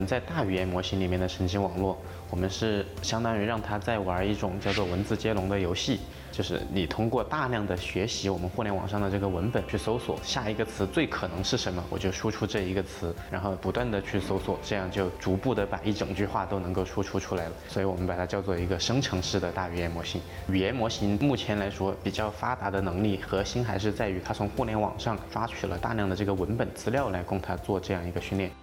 在大语言模型里面的神经网络，我们是相当于让它在玩一种叫做文字接龙的游戏，就是你通过大量的学习我们互联网上的这个文本去搜索下一个词最可能是什么，我就输出这一个词，然后不断的去搜索，这样就逐步的把一整句话都能够输出出来了。所以我们把它叫做一个生成式的大语言模型。语言模型目前来说比较发达的能力核心还是在于它从互联网上抓取了大量的这个文本资料来供它做这样一个训练。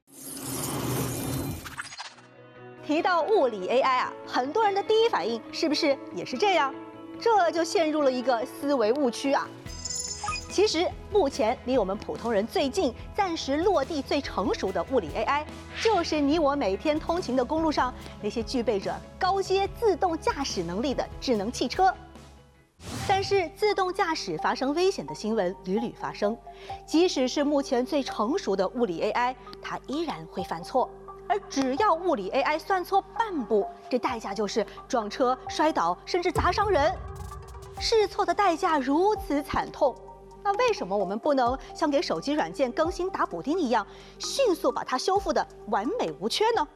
提到物理 AI 啊，很多人的第一反应是不是也是这样？这就陷入了一个思维误区啊。其实，目前离我们普通人最近、暂时落地最成熟的物理 AI， 就是你我每天通勤的公路上那些具备着高阶自动驾驶能力的智能汽车。但是，自动驾驶发生危险的新闻屡屡发生，即使是目前最成熟的物理 AI， 它依然会犯错。而只要物理 AI 算错半步，这代价就是撞车、摔倒，甚至砸伤人。试错的代价如此惨痛，那为什么我们不能像给手机软件更新打补丁一样，迅速把它修复得完美无缺呢？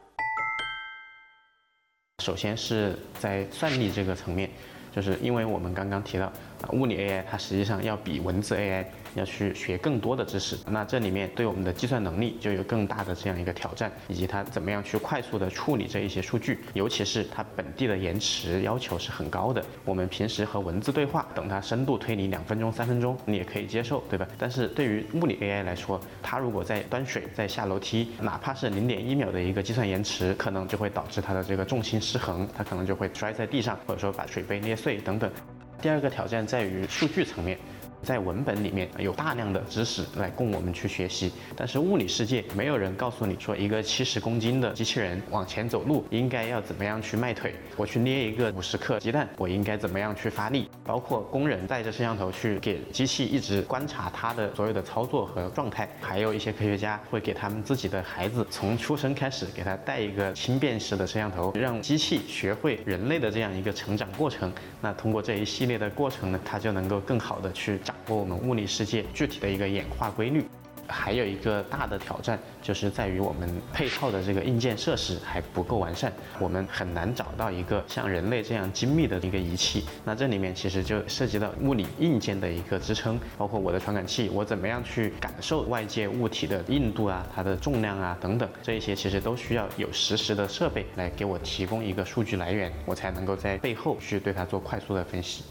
首先是在算力这个层面，就是因为我们刚刚提到，物理 AI 它实际上要比文字 AI 要去学更多的知识，那这里面对我们的计算能力就有更大的这样一个挑战，以及它怎么样去快速的处理这一些数据，尤其是它本地的延迟要求是很高的。我们平时和文字对话，等它深度推理2分钟、3分钟，你也可以接受，对吧？但是对于物理 AI 来说，它如果在端水、在下楼梯，哪怕是0.1秒的一个计算延迟，可能就会导致它的这个重心失衡，它可能就会摔在地上，或者说把水杯捏碎等等。第二个挑战在于数据层面。在文本里面有大量的知识来供我们去学习，但是物理世界没有人告诉你说一个70公斤的机器人往前走路应该要怎么样去迈腿，我去捏一个50克鸡蛋我应该怎么样去发力，包括工人带着摄像头去给机器一直观察它的所有的操作和状态，还有一些科学家会给他们自己的孩子从出生开始给他带一个轻便式的摄像头，让机器学会人类的这样一个成长过程。那通过这一系列的过程呢，它就能够更好的去掌握我们物理世界具体的一个演化规律。还有一个大的挑战就是在于我们配套的这个硬件设施还不够完善，我们很难找到一个像人类这样精密的一个仪器。那这里面其实就涉及到物理硬件的一个支撑，包括我的传感器，我怎么样去感受外界物体的硬度啊、它的重量啊等等，这一些其实都需要有实时的设备来给我提供一个数据来源，我才能够在背后去对它做快速的分析。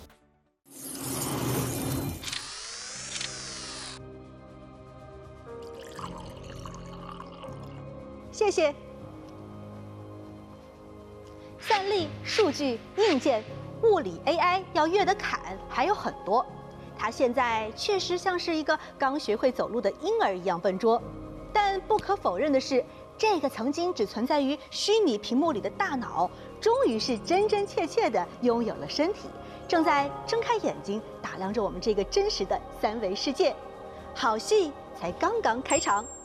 谢谢。算力、数据、硬件、物理 AI 要越的坎还有很多。它现在确实像是一个刚学会走路的婴儿一样笨拙，但不可否认的是，这个曾经只存在于虚拟屏幕里的大脑，终于是真真切切地拥有了身体，正在睁开眼睛打量着我们这个真实的3维世界。好戏才刚刚开场。